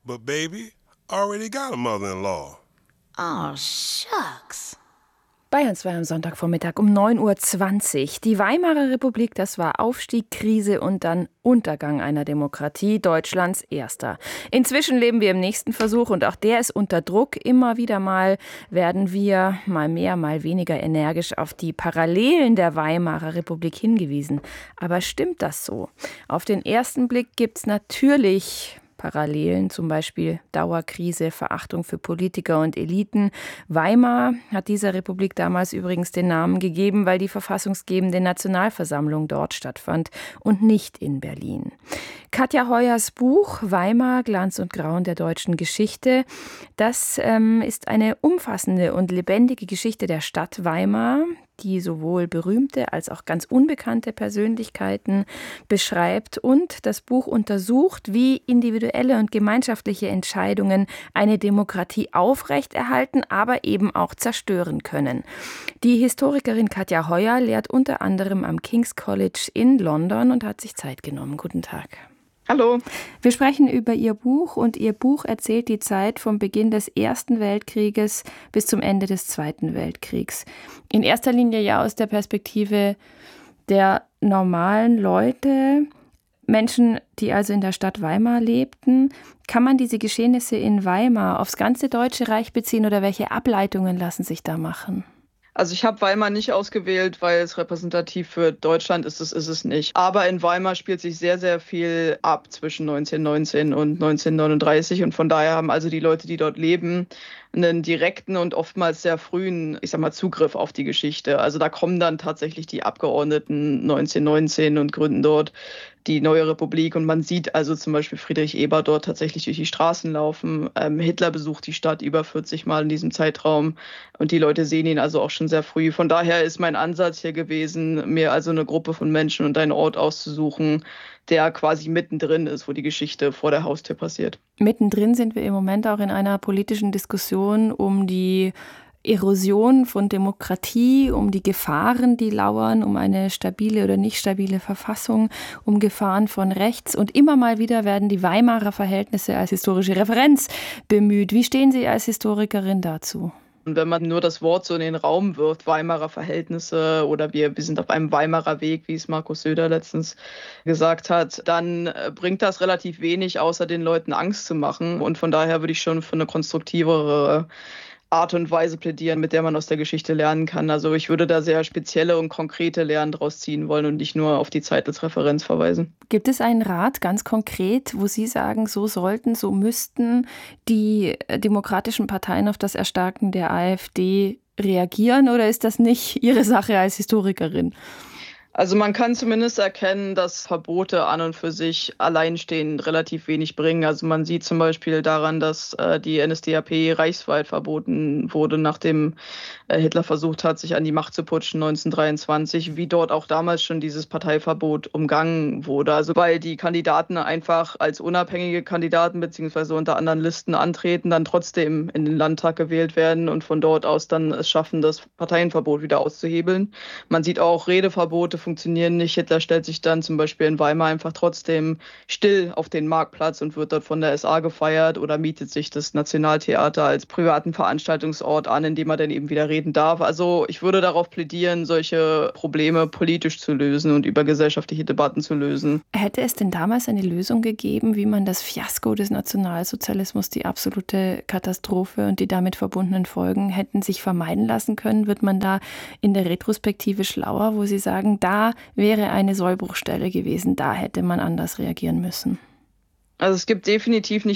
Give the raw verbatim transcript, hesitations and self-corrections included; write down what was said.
But baby, I already got a mother-in-law. Oh, shucks. Bayern zwei am Sonntagvormittag um neun Uhr zwanzig. Die Weimarer Republik, das war Aufstieg, Krise und dann Untergang einer Demokratie, Deutschlands erster. Inzwischen leben wir im nächsten Versuch und auch der ist unter Druck. Immer wieder mal werden wir, mal mehr, mal weniger energisch, auf die Parallelen der Weimarer Republik hingewiesen. Aber stimmt das so? Auf den ersten Blick gibt's natürlich Parallelen, zum Beispiel Dauerkrise, Verachtung für Politiker und Eliten. Weimar hat dieser Republik damals übrigens den Namen gegeben, weil die verfassungsgebende Nationalversammlung dort stattfand und nicht in Berlin. Katja Heuers Buch Weimar, Glanz und Grauen der deutschen Geschichte, das ähm, ist eine umfassende und lebendige Geschichte der Stadt Weimar, die sowohl berühmte als auch ganz unbekannte Persönlichkeiten beschreibt. Und das Buch untersucht, wie individuelle und gemeinschaftliche Entscheidungen eine Demokratie aufrechterhalten, aber eben auch zerstören können. Die Historikerin Katja Heuer lehrt unter anderem am King's College in London und hat sich Zeit genommen. Guten Tag. Hallo. Wir sprechen über Ihr Buch und Ihr Buch erzählt die Zeit vom Beginn des Ersten Weltkrieges bis zum Ende des Zweiten Weltkriegs. In erster Linie ja aus der Perspektive der normalen Leute, Menschen, die also in der Stadt Weimar lebten. Kann man diese Geschehnisse in Weimar aufs ganze Deutsche Reich beziehen oder welche Ableitungen lassen sich da machen? Also ich habe Weimar nicht ausgewählt, weil es repräsentativ für Deutschland ist, das ist es nicht. Aber in Weimar spielt sich sehr, sehr viel ab zwischen neunzehnhundertneunzehn und neunzehnhundertneununddreißig. Und von daher haben also die Leute, die dort leben, einen direkten und oftmals sehr frühen, ich sag mal, Zugriff auf die Geschichte. Also da kommen dann tatsächlich die Abgeordneten neunzehnhundertneunzehn und gründen dort die neue Republik. Und man sieht also zum Beispiel Friedrich Eber dort tatsächlich durch die Straßen laufen. Ähm, Hitler besucht die Stadt über vierzig Mal in diesem Zeitraum. Und die Leute sehen ihn also auch schon sehr früh. Von daher ist mein Ansatz hier gewesen, mir also eine Gruppe von Menschen und einen Ort auszusuchen, der quasi mittendrin ist, wo die Geschichte vor der Haustür passiert. Mittendrin sind wir im Moment auch in einer politischen Diskussion um die Erosion von Demokratie, um die Gefahren, die lauern, um eine stabile oder nicht stabile Verfassung, um Gefahren von rechts. Und immer mal wieder werden die Weimarer Verhältnisse als historische Referenz bemüht. Wie stehen Sie als Historikerin dazu? Und wenn man nur das Wort so in den Raum wirft, Weimarer Verhältnisse oder wir, wir sind auf einem Weimarer Weg, wie es Markus Söder letztens gesagt hat, dann bringt das relativ wenig, außer den Leuten Angst zu machen. Und von daher würde ich schon für eine konstruktivere Art und Weise plädieren, mit der man aus der Geschichte lernen kann. Also ich würde da sehr spezielle und konkrete Lehren draus ziehen wollen und nicht nur auf die Zeit als Referenz verweisen. Gibt es einen Rat ganz konkret, wo Sie sagen, so sollten, so müssten die demokratischen Parteien auf das Erstarken der AfD reagieren, oder ist das nicht Ihre Sache als Historikerin? Also man kann zumindest erkennen, dass Verbote an und für sich alleinstehend relativ wenig bringen. Also man sieht zum Beispiel daran, dass äh, die N S D A P reichsweit verboten wurde, nachdem äh, Hitler versucht hat, sich an die Macht zu putschen neunzehnhundertdreiundzwanzig, wie dort auch damals schon dieses Parteiverbot umgangen wurde. Also weil die Kandidaten einfach als unabhängige Kandidaten beziehungsweise unter anderen Listen antreten, dann trotzdem in den Landtag gewählt werden und von dort aus dann es schaffen, das Parteienverbot wieder auszuhebeln. Man sieht auch Redeverbote funktionieren nicht. Hitler stellt sich dann zum Beispiel in Weimar einfach trotzdem still auf den Marktplatz und wird dort von der S A gefeiert oder mietet sich das Nationaltheater als privaten Veranstaltungsort an, in dem er dann eben wieder reden darf. Also ich würde darauf plädieren, solche Probleme politisch zu lösen und über gesellschaftliche Debatten zu lösen. Hätte es denn damals eine Lösung gegeben, wie man das Fiasko des Nationalsozialismus, die absolute Katastrophe und die damit verbundenen Folgen hätten sich vermeiden lassen können? Wird man da in der Retrospektive schlauer, wo Sie sagen, da wäre eine Sollbruchstelle gewesen, da hätte man anders reagieren müssen? Also es gibt definitiv nicht